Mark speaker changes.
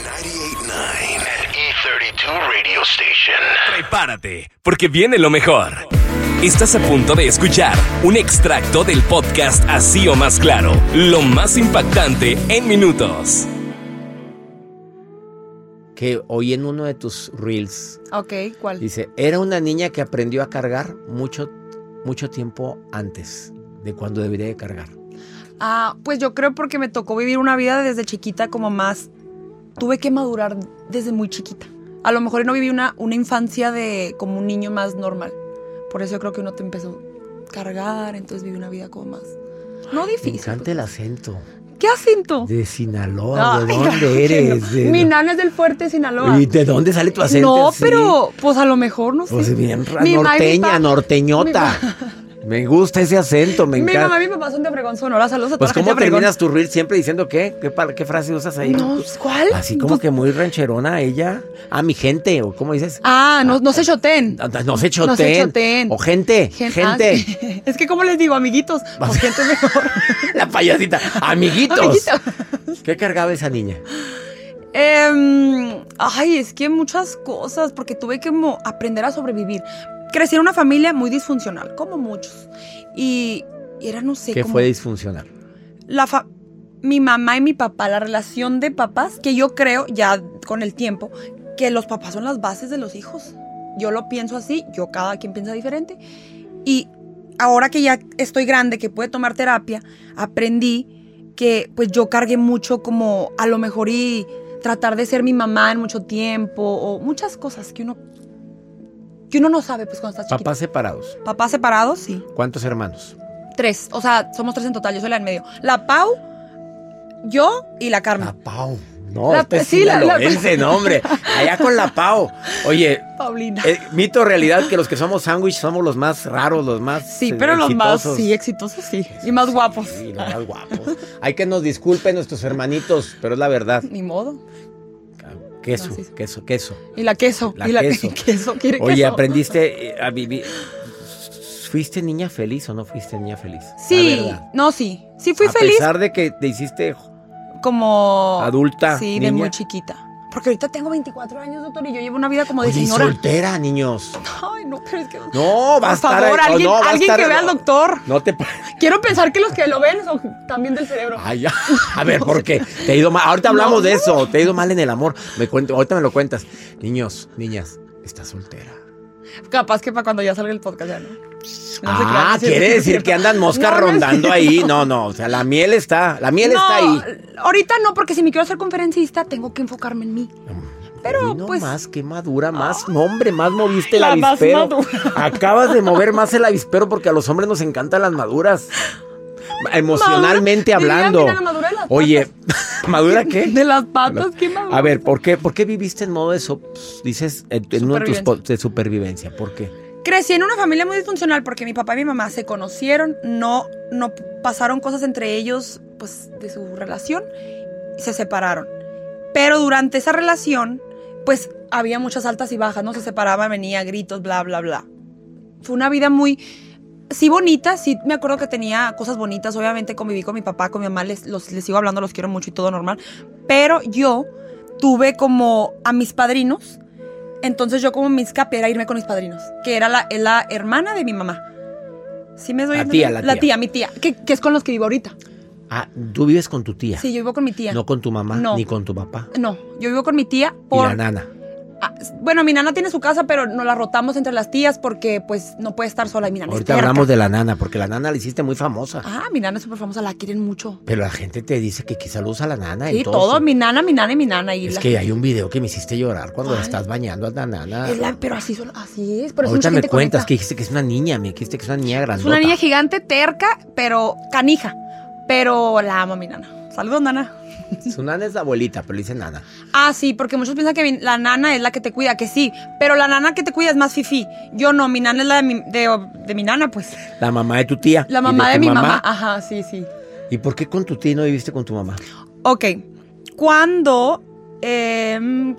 Speaker 1: 98.9 at E32 Radio Station.
Speaker 2: Prepárate, porque viene lo mejor. Estás a punto de escuchar un extracto del podcast Así o Más Claro, lo más impactante en minutos.
Speaker 3: Que oí en uno de tus reels.
Speaker 4: Ok, ¿cuál?
Speaker 3: Dice, era una niña que aprendió a cargar mucho tiempo antes de cuando debería de cargar.
Speaker 4: Pues yo creo porque me tocó vivir una vida desde chiquita como más... Tuve que madurar desde muy chiquita. A lo mejor no viví una infancia de como un niño más normal. Por eso yo creo que uno te empezó a cargar, entonces viví una vida como más... No difícil.
Speaker 3: Me encanta el acento.
Speaker 4: ¿Qué acento?
Speaker 3: De Sinaloa. ¿De dónde eres?
Speaker 4: Mi nana es del Fuerte de Sinaloa.
Speaker 3: ¿Y de dónde sale tu acento?
Speaker 4: No,
Speaker 3: sí?
Speaker 4: pero pues a lo mejor no sé.
Speaker 3: Pues bien norteña, norteñota. Me gusta ese acento, me encanta.
Speaker 4: Mi mamá y mi papá son de Obregón, Sonora. Saludos a toda
Speaker 3: Pues
Speaker 4: la gente de
Speaker 3: ¿cómo
Speaker 4: Obregón.
Speaker 3: terminas tu reel siempre diciendo qué? ¿Qué frase usas ahí?
Speaker 4: No, ¿cuál?
Speaker 3: Así como
Speaker 4: Pues,
Speaker 3: que muy rancherona ella. Mi gente, o ¿cómo dices?
Speaker 4: No se choten.
Speaker 3: No se choten.
Speaker 4: No se choten.
Speaker 3: O gente.
Speaker 4: Sí. Es que, ¿cómo les digo? Amiguitos. Pues gente mejor.
Speaker 3: La payasita. Amiguitos.
Speaker 4: Amiguitos.
Speaker 3: ¿Qué cargaba esa niña?
Speaker 4: Es que muchas cosas, porque tuve que aprender a sobrevivir. Crecí en una familia muy disfuncional, como muchos. Y era, no sé,
Speaker 3: ¿Qué fue disfuncional?
Speaker 4: Mi mamá y mi papá, la relación de papás, que yo creo, ya con el tiempo, que los papás son las bases de los hijos. Yo lo pienso así, cada quien piensa diferente. Y ahora que ya estoy grande, que pude tomar terapia, aprendí que pues yo cargué mucho como a lo mejor y tratar de ser mi mamá en mucho tiempo, o muchas cosas que uno no sabe pues cuando estás chiquito.
Speaker 3: ¿Papás separados?
Speaker 4: Papás separados, sí.
Speaker 3: ¿Cuántos hermanos?
Speaker 4: 3, o sea, somos 3 en total, yo soy la en medio. La Pau, yo y la Carmen.
Speaker 3: La Pau. No, no, hombre. Allá con la Pau. Oye,
Speaker 4: Paulina.
Speaker 3: Mito o realidad que los que somos sándwich somos los más raros, los más
Speaker 4: Sí, pero
Speaker 3: exitosos.
Speaker 4: los más exitosos, sí. Y más guapos.
Speaker 3: Sí, los más guapos. Hay que nos disculpen nuestros hermanitos, pero es la verdad.
Speaker 4: Ni modo.
Speaker 3: Queso.
Speaker 4: Y la queso. Queso. ¿Quiere
Speaker 3: Oye,
Speaker 4: queso?
Speaker 3: ¿aprendiste a vivir? ¿Fuiste niña feliz o no fuiste niña feliz?
Speaker 4: Sí, sí fui feliz.
Speaker 3: A pesar de que te hiciste
Speaker 4: como
Speaker 3: adulta,
Speaker 4: sí,
Speaker 3: niña.
Speaker 4: de muy chiquita. Porque ahorita tengo 24 años, doctor, y yo llevo una vida como de
Speaker 3: Oye,
Speaker 4: señora.
Speaker 3: soltera, niños.
Speaker 4: Ay, no, pero es que...
Speaker 3: No, va a estar...
Speaker 4: Por favor, alguien que vea al doctor.
Speaker 3: No te...
Speaker 4: Quiero pensar que los que lo ven son también del cerebro.
Speaker 3: Ay, ya. A ver, ¿por qué? Te ha ido mal. Ahorita hablamos de eso. Te ha ido mal en el amor. Ahorita me lo cuentas. Niños, niñas, estás soltera.
Speaker 4: Capaz que para cuando ya salga el podcast ya, ¿no?
Speaker 3: Quiere decir que andan moscas rondando ahí. No, o sea, la miel está ahí.
Speaker 4: Ahorita no, porque si me quiero hacer conferencista, tengo que enfocarme en mí. Pero
Speaker 3: no
Speaker 4: pues...
Speaker 3: más, qué madura, más, hombre, más moviste el avispero. Acabas de mover más el avispero porque a los hombres nos encantan las maduras. Emocionalmente hablando.
Speaker 4: Mira, la madura de las
Speaker 3: Oye, ¿madura qué?
Speaker 4: De las patas, ¿qué madura?
Speaker 3: A ver, ¿por qué viviste en modo de dices, en uno de tus de supervivencia? ¿Por qué?
Speaker 4: Crecí en una familia muy disfuncional porque mi papá y mi mamá se conocieron, no pasaron cosas entre ellos, pues, de su relación, y se separaron. Pero durante esa relación, pues, había muchas altas y bajas, ¿no? Se separaban, venía gritos, bla, bla, bla. Fue una vida muy... Sí, bonita, sí me acuerdo que tenía cosas bonitas. Obviamente conviví con mi papá, con mi mamá, les sigo hablando, los quiero mucho y todo normal. Pero yo tuve como a mis padrinos. Entonces yo como mi escape era irme con mis padrinos, que era la hermana de mi mamá. ¿Sí me doy
Speaker 3: la tía,
Speaker 4: mi tía, que es con los que vivo ahorita.
Speaker 3: ¿Tú vives con tu tía?
Speaker 4: Sí, yo vivo con mi tía.
Speaker 3: ¿No con tu mamá ni con tu papá?
Speaker 4: No, yo vivo con mi tía
Speaker 3: ¿Y la nana?
Speaker 4: Bueno, mi nana tiene su casa, pero nos la rotamos entre las tías porque pues no puede estar sola y mi nana
Speaker 3: Ahorita
Speaker 4: es terca.
Speaker 3: hablamos de la nana, porque la nana la hiciste muy famosa.
Speaker 4: Mi nana es súper famosa, la quieren mucho.
Speaker 3: Pero la gente te dice que saludos a la nana.
Speaker 4: Sí, todo, mi nana y mi nana. Y
Speaker 3: es que hay un video que me hiciciste llorar cuando la estás bañando a la nana.
Speaker 4: Pero así es, por eso
Speaker 3: ahorita me cuentas
Speaker 4: conecta.
Speaker 3: que dijiste que es una niña, me dijiste que es una niña grandota.
Speaker 4: Es una niña gigante, terca, pero canija. Pero la amo a mi nana. Saludos, nana.
Speaker 3: Su nana es la abuelita, pero le dice nana.
Speaker 4: Sí, porque muchos piensan que la nana es la que te cuida, que sí. Pero la nana que te cuida es más fifí. Yo no, mi nana es la de mi nana, pues.
Speaker 3: La mamá de tu tía.
Speaker 4: La mamá de mi mamá. Ajá, sí.
Speaker 3: ¿Y por qué con tu tía no viviste con tu mamá?
Speaker 4: Ok. ¿Qué